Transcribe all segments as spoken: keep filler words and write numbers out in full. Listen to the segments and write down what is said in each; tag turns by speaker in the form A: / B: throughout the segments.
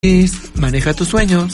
A: Maneja tus sueños.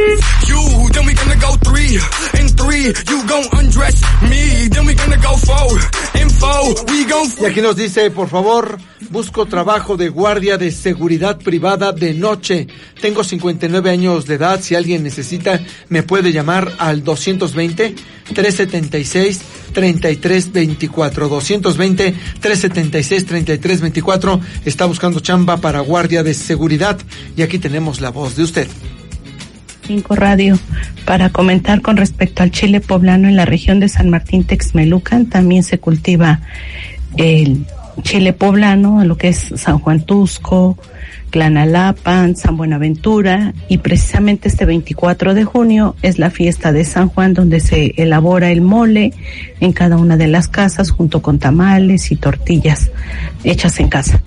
A: Y aquí nos dice, por favor, busco trabajo de guardia de seguridad privada de noche. Tengo cincuenta y nueve años de edad. Si alguien necesita, me puede llamar al doscientos veinte, trescientos setenta y seis, treinta y tres veinticuatro. doscientos veinte, trescientos setenta y seis, treinta y tres veinticuatro. Está buscando chamba para guardia de seguridad. Y aquí tenemos la voz de usted.
B: Cinco Radio, para comentar con respecto al chile poblano en la región de San Martín Texmelucan. También se cultiva el chile poblano, lo que es San Juan Tusco, Tlanalapan, San Buenaventura, y precisamente este veinticuatro de junio es la fiesta de San Juan, donde se elabora el mole en cada una de las casas junto con tamales y tortillas hechas en casa.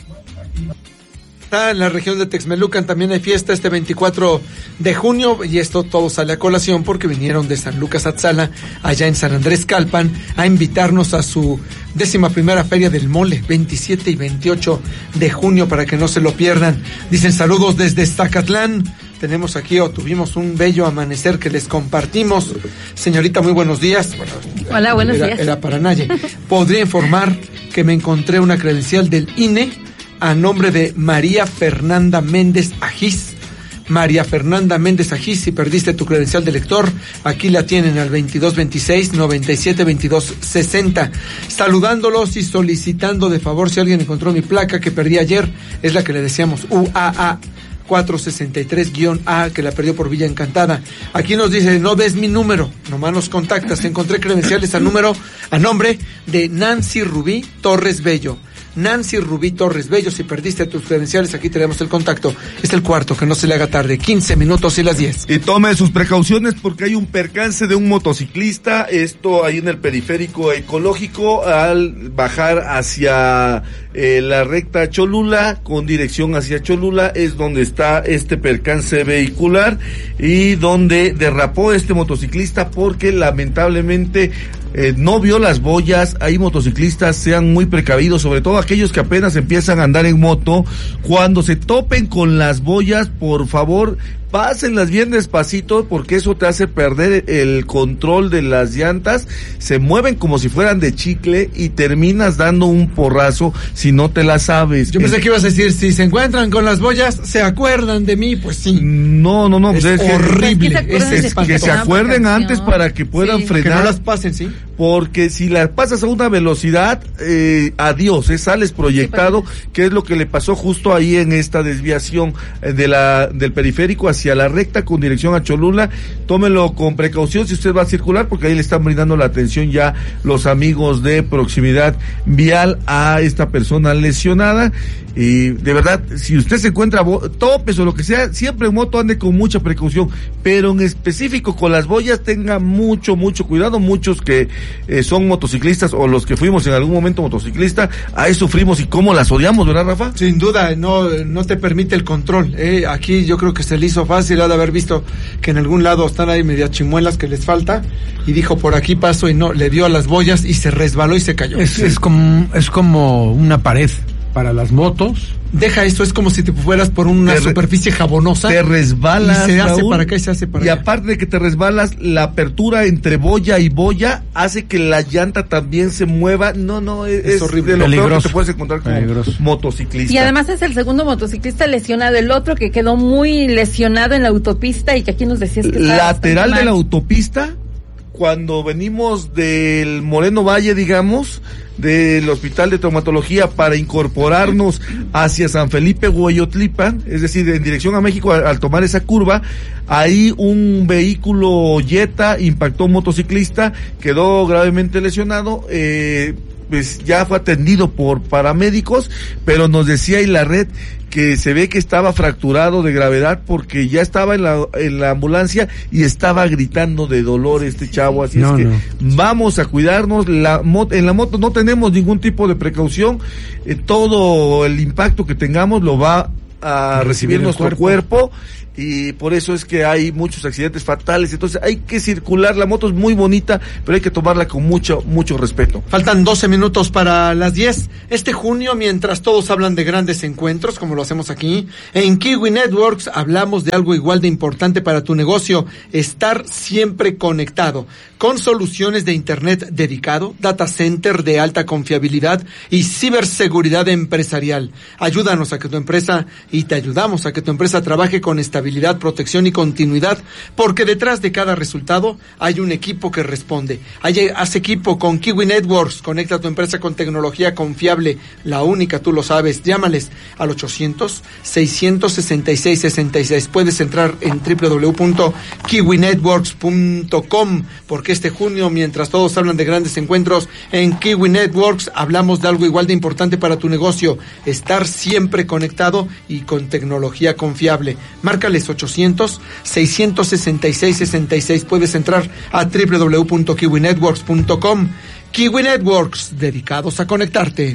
A: En la región de Texmelucan también hay fiesta este veinticuatro de junio, y esto todo sale a colación porque vinieron de San Lucas Atzala, allá en San Andrés Calpan, a invitarnos a su décima primera feria del mole, veintisiete y veintiocho de junio, para que no se lo pierdan. Dicen saludos desde Zacatlán. Tenemos aquí, o tuvimos un bello amanecer que les compartimos. Señorita, muy buenos días. Bueno,
C: hola, buenos
A: era,
C: días.
A: Era para Naye. Podría informar que me encontré una credencial del I N E a nombre de María Fernanda Méndez Ajís. María Fernanda Méndez Ajís, si perdiste tu credencial de lector, aquí la tienen al veintidós veintiséis, noventa y siete, veintidós sesenta. Saludándolos y solicitando de favor, si alguien encontró mi placa que perdí ayer, es la que le decíamos U A A cuatrocientos sesenta y tres A, que la perdió por Villa Encantada. Aquí nos dice, no des mi número, nomás nos contactas. Encontré credenciales a número, a nombre de Nancy Rubí Torres Bello. Nancy Rubí Torres Bello, si perdiste tus credenciales, aquí tenemos el contacto. Es el cuarto, que no se le haga tarde, quince minutos y las diez.
D: Y tome sus precauciones porque hay un percance de un motociclista, esto ahí en el periférico ecológico, al bajar hacia eh, la recta Cholula, con dirección hacia Cholula, es donde está este percance vehicular y donde derrapó este motociclista porque lamentablemente Eh, no vio las boyas. Hay motociclistas, sean muy precavidos, sobre todo aquellos que apenas empiezan a andar en moto. Cuando se topen con las boyas, por favor, pásenlas bien despacito, porque eso te hace perder el control de las llantas. Se mueven como si fueran de chicle y terminas dando un porrazo si no te la sabes.
A: Yo pensé que ibas a decir, si se encuentran con las boyas, ¿se acuerdan de mí? Pues sí.
D: No, no, no.
A: Es,
D: pues es
A: horrible.
D: Que, es, es, que se acuerden antes para que puedan
A: sí,
D: frenar.
A: Que no las pasen, ¿sí?
D: Porque si las pasas a una velocidad, eh, adiós, eh, sales proyectado, sí, que es lo que le pasó justo ahí en esta desviación de la del periférico hacia la recta con dirección a Cholula. Tómelo con precaución si usted va a circular, porque ahí le están brindando la atención ya los amigos de Proximidad Vial a esta persona lesionada. Y de verdad, si usted se encuentra bo- topes o lo que sea, siempre en moto ande con mucha precaución, pero en específico con las boyas tenga mucho, mucho cuidado. Muchos que eh, son motociclistas o los que fuimos en algún momento motociclista, ahí sufrimos y cómo las odiamos, ¿verdad, Rafa?
A: Sin duda, no, no te permite el control. Eh, aquí yo creo que se le hizo fácil, ha de haber visto que en algún lado están ahí medias chimuelas que les falta, y dijo por aquí paso, y no, le dio a las boyas y se resbaló y se cayó.
E: Es, es como, es como una pared para las motos.
A: Deja esto, es como si te fueras por una
D: te
A: superficie jabonosa.
D: Te resbalas,
A: y se hace
D: Raúl,
A: para acá y se hace para
D: y
A: allá.
D: aparte de que te resbalas, la apertura entre boya y boya hace que la llanta también se mueva. No, no, es,
A: es horrible.
D: De lo
E: Peligroso.
D: peor que te puedes encontrar como Peligroso. motociclista.
C: Y además es el segundo motociclista lesionado, el otro que quedó muy lesionado en la autopista y que aquí nos decías que estaba
D: lateral de la autopista, cuando venimos del Moreno Valle, digamos, del Hospital de Traumatología para incorporarnos hacia San Felipe Hueyotlipan, es decir, en dirección a México, al, al tomar esa curva, ahí un vehículo Jetta impactó a un motociclista, quedó gravemente lesionado, eh, pues ya fue atendido por paramédicos, pero nos decía ahí la red que se ve que estaba fracturado de gravedad porque ya estaba en la en la ambulancia y estaba gritando de dolor este chavo, así
E: no,
D: es que
E: no.
D: vamos a cuidarnos. La moto, en la moto no tenemos ningún tipo de precaución, eh, todo el impacto que tengamos lo va a recibir, recibir nuestro cuerpo. cuerpo y por eso es que hay muchos accidentes fatales. Entonces hay que circular, la moto es muy bonita, pero hay que tomarla con mucho, mucho respeto.
A: Faltan doce minutos para las diez. Este junio, mientras todos hablan de grandes encuentros, como lo hacemos aquí, en Kiwi Networks hablamos de algo igual de importante para tu negocio: estar siempre conectado, con soluciones de internet dedicado, data center de alta confiabilidad y ciberseguridad empresarial. Ayúdanos a que tu empresa, y te ayudamos a que tu empresa trabaje con estabilidad, protección y continuidad, porque detrás de cada resultado hay un equipo que responde. Hay, haz equipo con Kiwi Networks, conecta tu empresa con tecnología confiable, la única, tú lo sabes. Llámales al ochocientos, seiscientos sesenta y seis, sesenta y seis. Puedes entrar en doble u doble u doble u punto kiwi networks punto com, porque este junio, mientras todos hablan de grandes encuentros, en Kiwi Networks hablamos de algo igual de importante para tu negocio: estar siempre conectado y con tecnología confiable. Márcales ochocientos, seiscientos sesenta y seis, sesenta y seis. Puedes entrar a doble u doble u doble u punto kiwi networks punto com. Kiwi Networks, dedicados a conectarte.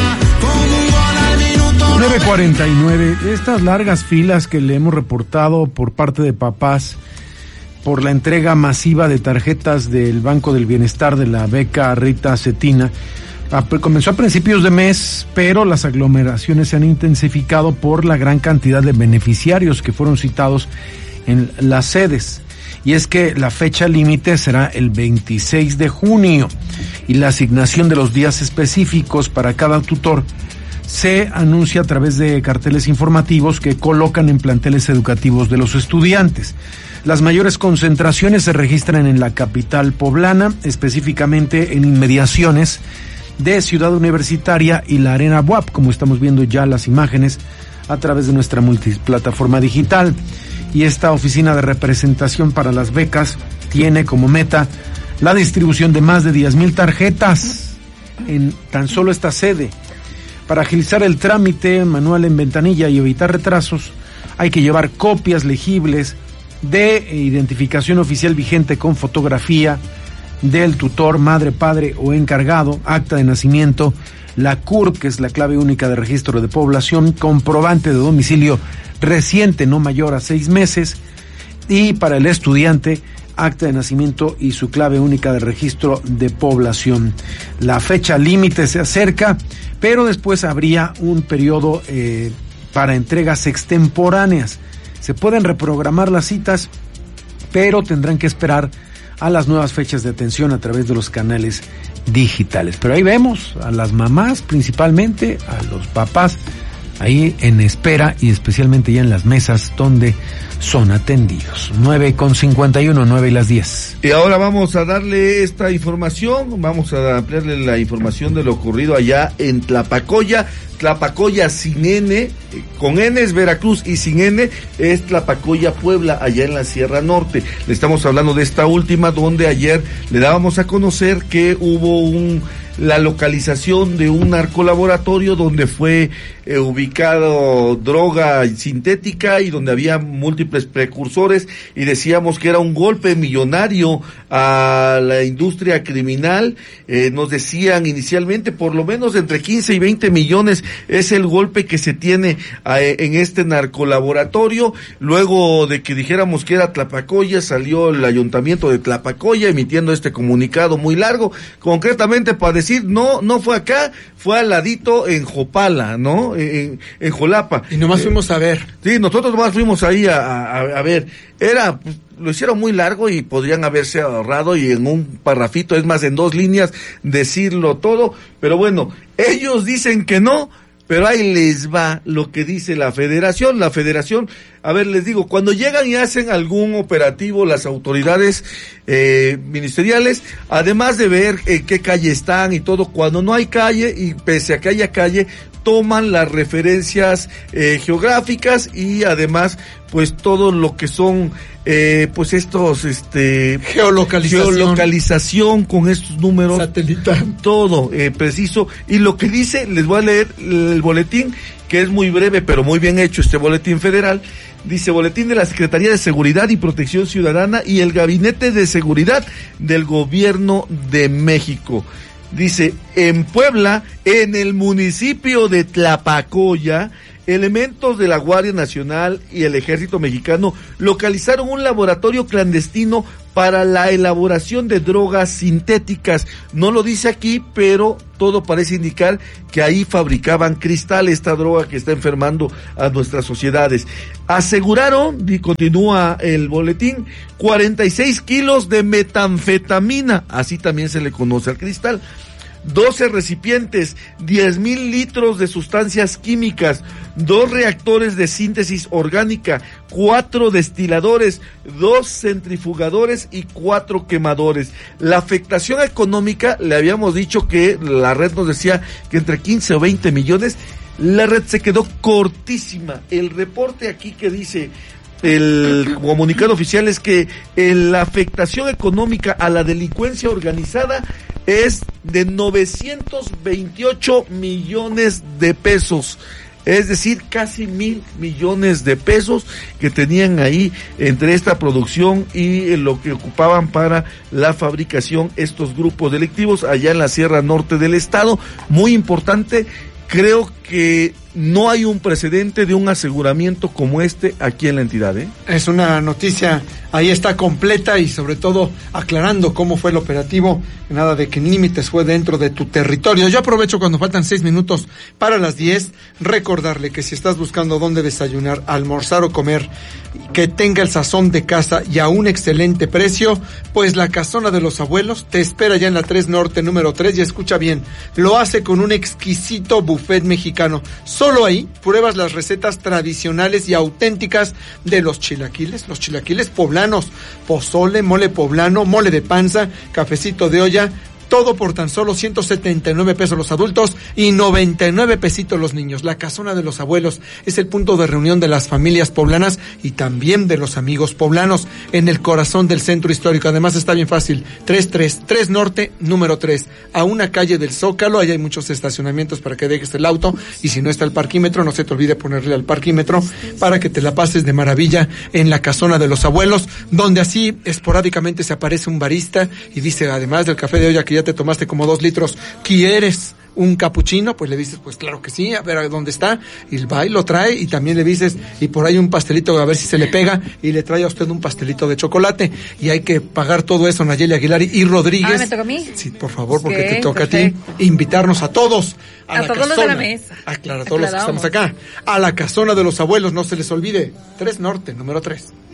E: nueve cuarenta y nueve. Estas largas filas que le hemos reportado por parte de papás por la entrega masiva de tarjetas del Banco del Bienestar de la beca Rita Cetina comenzó a principios de mes, pero las aglomeraciones se han intensificado por la gran cantidad de beneficiarios que fueron citados en las sedes. Y es que la fecha límite será el veintiséis de junio y la asignación de los días específicos para cada tutor se anuncia a través de carteles informativos que colocan en planteles educativos de los estudiantes. Las mayores concentraciones se registran en la capital poblana, específicamente en inmediaciones de Ciudad Universitaria y la Arena B U A P, como estamos viendo ya las imágenes a través de nuestra multiplataforma digital. Y esta oficina de representación para las becas tiene como meta la distribución de más de diez mil tarjetas en tan solo esta sede. Para agilizar el trámite manual en ventanilla y evitar retrasos, hay que llevar copias legibles de identificación oficial vigente con fotografía del tutor, madre, padre o encargado, acta de nacimiento, la C U R, que es la clave única de registro de población, comprobante de domicilio reciente no mayor a seis meses, y para el estudiante, acta de nacimiento y su clave única de registro de población. La fecha límite se acerca, pero después habría un periodo eh, para entregas extemporáneas. Se pueden reprogramar las citas, pero tendrán que esperar a las nuevas fechas de atención a través de los canales digitales. Pero ahí vemos a las mamás, principalmente a los papás, ahí en espera, y especialmente ya en las mesas donde son atendidos. nueve con cincuenta y uno, nueve y las diez.
D: Y ahora vamos a darle esta información, vamos a ampliarle la información de lo ocurrido allá en Tlapacoya. Tlapacoya sin N, con N es Veracruz y sin N es Tlapacoya Puebla, allá en la Sierra Norte. Le estamos hablando de esta última, donde ayer le dábamos a conocer que hubo un la localización de un narcolaboratorio donde fue eh, ubicado droga sintética y donde había múltiples precursores, y decíamos que era un golpe millonario a la industria criminal. Eh, nos decían inicialmente por lo menos entre quince y veinte millones es el golpe que se tiene eh, en este narcolaboratorio. Luego de que dijéramos que era Tlapacoya, salió el ayuntamiento de Tlapacoya emitiendo este comunicado muy largo, concretamente para decir no, no fue acá, fue al ladito en Jopala, ¿no? En, en Jolapa.
A: Y nomás eh, fuimos a ver.
D: Sí, nosotros nomás fuimos ahí a, a, a ver. Era, pues, lo hicieron muy largo y podrían haberse ahorrado y en un parrafito, es más, en dos líneas, decirlo todo. Pero bueno, ellos dicen que no, pero ahí les va lo que dice la federación. La federación, a ver, les digo, cuando llegan y hacen algún operativo las autoridades eh, ministeriales, además de ver en qué calle están y todo, cuando no hay calle y pese a que haya calle, toman las referencias eh, geográficas y además pues todo lo que son eh, pues estos este
A: geolocalización,
D: geolocalización con estos números
A: satelital,
D: todo eh, preciso. Y lo que dice, les voy a leer el boletín, que es muy breve pero muy bien hecho, este boletín federal. Dice: boletín de la Secretaría de Seguridad y Protección Ciudadana y el Gabinete de Seguridad del Gobierno de México. Dice: en Puebla, en el municipio de Tlapacoya, Elementos de la Guardia Nacional y el Ejército Mexicano localizaron un laboratorio clandestino para la elaboración de drogas sintéticas. No lo dice aquí, pero todo parece indicar que ahí fabricaban cristal, esta droga que está enfermando a nuestras sociedades. Aseguraron, y continúa el boletín, cuarenta y seis kilos de metanfetamina, así también se le conoce al cristal. doce recipientes, diez mil litros de sustancias químicas, dos reactores de síntesis orgánica, cuatro destiladores, dos centrifugadores y cuatro quemadores. La afectación económica, le habíamos dicho que la red nos decía que entre quince o veinte millones, la red se quedó cortísima. El reporte aquí que dice el comunicado oficial es que la afectación económica a la delincuencia organizada es de novecientos veintiocho millones de pesos, es decir, casi mil millones de pesos que tenían ahí entre esta producción y lo que ocupaban para la fabricación estos grupos delictivos allá en la Sierra Norte del estado. Muy importante, creo que no hay un precedente de un aseguramiento como este aquí en la entidad, ¿eh?
A: Es una noticia, ahí está completa y sobre todo aclarando cómo fue el operativo, nada de que límites fue dentro de tu territorio. Yo aprovecho cuando faltan seis minutos para las diez, recordarle que si estás buscando dónde desayunar, almorzar o comer, que tenga el sazón de casa y a un excelente precio, pues la Casona de los Abuelos te espera ya en la tres Norte número tres, y escucha bien, lo hace con un exquisito buffet mexicano. Solo ahí pruebas las recetas tradicionales y auténticas de los chilaquiles, los chilaquiles poblanos, pozole, mole poblano, mole de panza, cafecito de olla, todo por tan solo ciento setenta y nueve pesos los adultos y noventa y nueve pesitos los niños. La Casona de los Abuelos es el punto de reunión de las familias poblanas y también de los amigos poblanos en el corazón del centro histórico. Además está bien fácil, tres tres tres Norte número tres, a una calle del Zócalo. Ahí hay muchos estacionamientos para que dejes el auto, y si no está el parquímetro, no se te olvide ponerle al parquímetro para que te la pases de maravilla en la Casona de los Abuelos, donde así esporádicamente se aparece un barista y dice, además del café de olla que ya te tomaste como dos litros, ¿quieres un capuchino? Pues le dices, pues claro que sí, a ver a dónde está, y va y lo trae, y también le dices, y por ahí un pastelito a ver si se le pega, y le trae a usted un pastelito de chocolate, y hay que pagar todo eso, Nayeli Aguilar y Rodríguez.
C: Ah, ¿me toca a mí?
A: Sí, por favor, porque
C: Okay,
A: te toca
C: perfecto.
A: a ti, invitarnos a todos, a,
C: A
A: la
C: todos
A: casona.
C: los de la mesa.
A: Ah, claro, a todos los que estamos acá, a la Casona de los Abuelos, no se les olvide, tres Norte, número tres.